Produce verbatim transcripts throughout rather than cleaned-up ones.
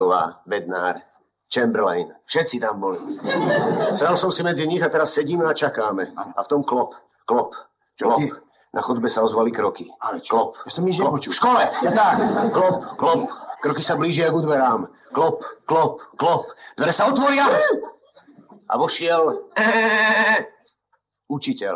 Bednár, Chamberlain, všetci tam boli. Sedal som si medzi nich a teraz sedíme a čakáme. A v tom klop, klop, klop. Na chodbe sa ozvali kroky. Ale čo? Klop. Ja som nič nepočul. V škole, ja tak. Klop, klop. Kroky sa blížia k dverám. Klop, klop, klop. Dvere sa otvoria. A vošiel učiteľ.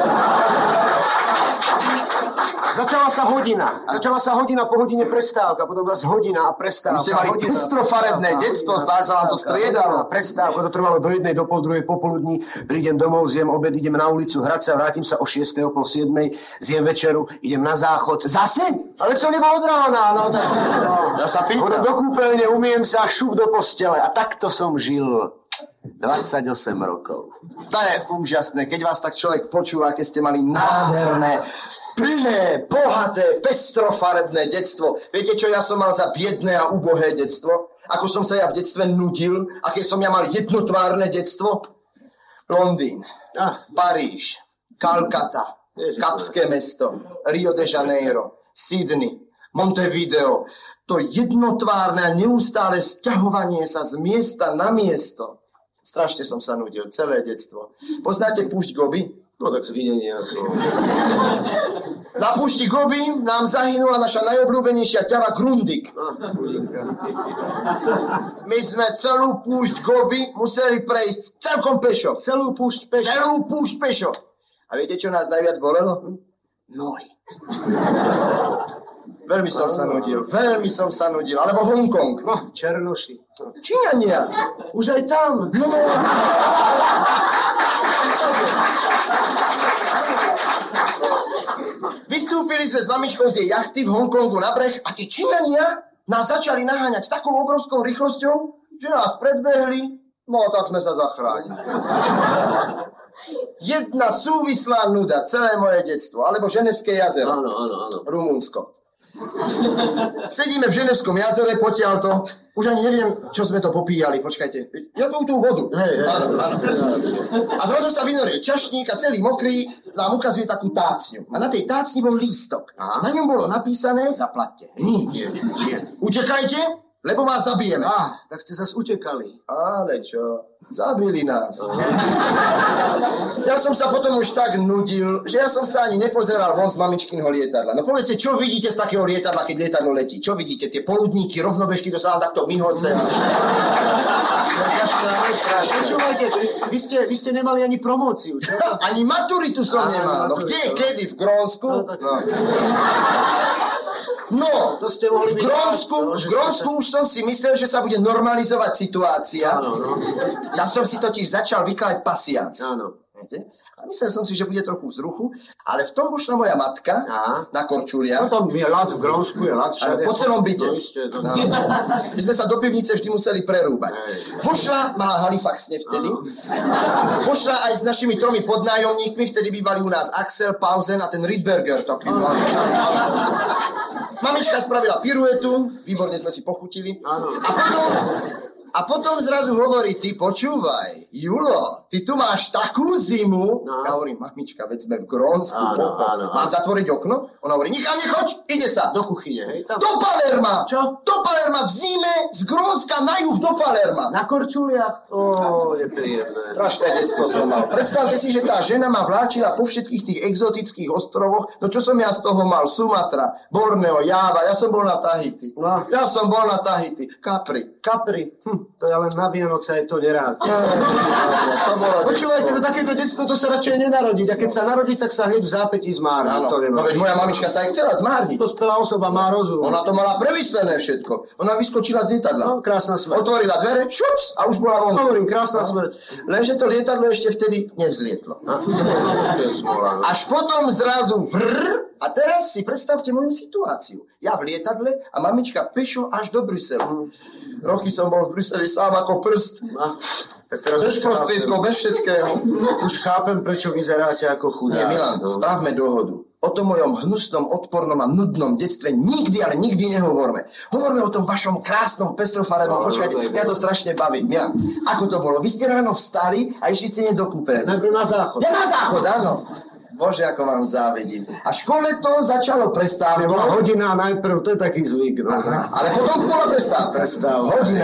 Začala sa hodina. Začala sa hodina, po hodine prestávka, potom zase hodina a prestávka. Už ste mali pestrofarebné detstvo, stále sa vám to striedalo. Prestávka, to trvalo do jednej, do pol druhej, popoludní. Prídem domov, zjem obed, idem na ulicu hrať sa, vrátim sa o šiestej, o pol siedmej, zjem večeru, idem na záchod. Zase? Ale co nebo od rána? No, tak, no. Ja sa pýtam. Chodem do kúpeľne, umiem sa, šup do postele. A takto som žil dvadsaťosem rokov. To je úžasné, keď vás tak človek počúva, keď ste mali nádherné, plné, bohaté, pestrofarebné detstvo. Viete, čo ja som mal za biedné a ubohé detstvo? Ako som sa ja v detstve nudil? Aké som ja mal jednotvárne detstvo? Londýn, ah. Paríž, Kalkata, Kapské mesto, Rio de Janeiro, Sydney, Montevideo. To jednotvárne a neustále sťahovanie sa z miesta na miesto. Strašne som sa nudil, celé detstvo. Poznáte púšť Gobi? No tak svinenie. Na púšti Gobi nám zahynula naša najobľúbenejšia ťava Grundig. My sme celú púšť Gobi museli prejsť celkom pešo. Celú púšť pešo. Celú púšť pešo. A viete, čo nás najviac bolelo? Nohy. Veľmi som sa nudil, veľmi som sa nudil. Alebo Hongkong. No, Černoši. Číňania. Už aj tam. No. Vystúpili sme s mamičkou z jej jachty v Hongkongu na breh a tí Číňania nás začali naháňať s takou obrovskou rýchlosťou, že nás predbehli, no a tak sme sa zachránili. Jedna súvislá nuda, celé moje detstvo. Alebo Ženevské jazero. Áno, áno, áno. Rumunsko. Sedíme v Ženevskom jazere, potiaľ to. Už ani neviem, čo sme to popíjali. Počkajte. Ja tu tú vodu. Hej, hej. Áno, áno. A zrazu sa vynorie čašník a celý mokrý nám ukazuje takú tácňu. A na tej tácni bol lístok. A na ňom bolo napísané... Zaplaťte. Nie, nie, nie. Utekajte, lebo vás zabijeme. Á, tak ste zase utekali. Ale čo? Zabili nás. Ja som sa potom už tak nudil, že ja som sa ani nepozeral von z mamičkinho lietadla. No povedzte, čo vidíte z takého lietadla, keď lietadlo letí? Čo vidíte? Tie poludníky, rovnobežky, to sa vám takto myhoce. Počúvajte, vy ste, vy ste nemali ani promóciu, čo? Ani maturitu som nemal. No kde, kedy? V Grónsku? No, to ste mohli v Grónsku, v Grónsku už som si myslel, že sa bude normalizovať situácia. Áno, no. Ja som si totiž začal vykladať pasiac. Áno. Viete? A myslel som si, že bude trochu vzruchu, ale v tom vošla moja matka Aha. na korčuliach. No tam je ľad v Grónsku, je ľad všade. Po celom byte. No, isté, to... no. My sme sa do pivnice vždy museli prerúbať. Vošla, mala Halifaxne vtedy. Vošla aj s našimi tromi podnájomníkmi, vtedy bývali u nás Axel, Pausen a ten Rydberger. Taký mal. Mamička spravila piruetu, výborne sme si pochutili. Áno. A potom... A potom zrazu hovorí, ty počúvaj, Julo, ty tu máš takú zimu. No. Ja hovorím, mamička, veď sme v Grónsku, pochod. Mám zatvoriť okno? Ona hovorí, nikam nechoď, ide sa. Do kuchyne, hej? Tam. Do Palerma. Čo? Do Palerma v zime, z Grónska na juh do Palerma. Na korčuliach? Ó, nepríjemné. Strašné detstvo som mal. Predstavte si, že tá žena ma vláčila po všetkých tých exotických ostrovoch. No čo som ja z toho mal? Sumatra, Borneo, Java, ja som bol na Tahiti. No. Ja som bol na Tahiti. Capri. Capri. Hm. To je len na Vianoce, je to nerád. Počúvajte, to takéto detstvo, to sa radšej nenarodiť. A keď sa narodí, tak sa hneď v zápätí zmárni. Áno, no veď moja mamička sa aj chcela zmárniť. Dospelá osoba má rozum. Ona to mala premyslené všetko. Ona vyskočila z lietadla. No, krásna smrť. Otvorila dvere, šups, a už bola von. Hovorím, krásna no. smrť. Lenže to lietadlo ešte vtedy nevzlietlo. Až potom zrazu vrr, a teraz si predstavte moju situáciu. Ja v lietadle a mamička pešo až do Bruselu. Mm. Roky som bol v Bruseli sám ako prst. No, tak teraz bez prostriedkov, bez všetkého. Už chápem, prečo vyzeráte ako chudák. Nie, Milan, no. Stavme dohodu. O tom mojom hnusnom, odpornom a nudnom detstve nikdy, ale nikdy nehovorme. Hovorme o tom vašom krásnom, pestrofarebnom. No, počkajte, no, mňa to strašne baví. Milan, ako to bolo? Vy ste ráno vstali a išli ste hneď do kúpeľne. Najprv na záchod. Ja na záchod, áno. Bože, ako vám závidím. A škole to začalo prestávkou. Bola hodina najprv, to je taký zvyk. No. Aha, ale potom bola prestávka. Prestávka. Hodina.